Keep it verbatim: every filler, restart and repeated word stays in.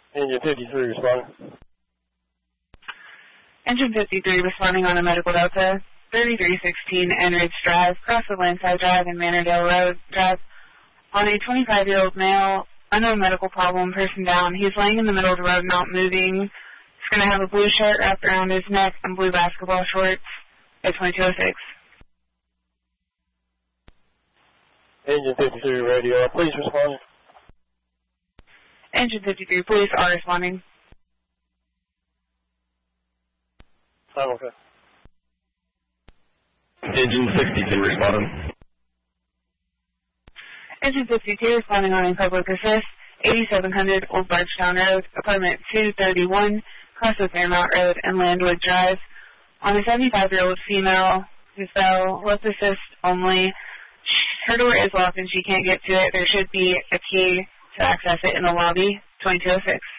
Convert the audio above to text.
Engine fifty-three responding. Engine fifty-three responding on a medical delta, thirty-three sixteen Enridge Drive, cross the Landside Drive and Mannerdale Road Drive. On a twenty-five-year-old male, unknown medical problem, person down. He's laying in the middle of the road, not moving. He's going to have a blue shirt wrapped around his neck and blue basketball shorts at twenty-two oh six. Engine fifty-three radio, please respond. Engine fifty-three, police are responding. Oh, okay. Engine sixty-two responding. Engine fifty-two responding on a public assist, eighty-seven hundred Old Bardstown Road, apartment two thirty-one, cross of Fairmount Road and Landwood Drive. On a seventy-five-year-old female who fell, left assist only. Her door is locked and she can't get to it. There should be a key to access it in the lobby, twenty-two oh six.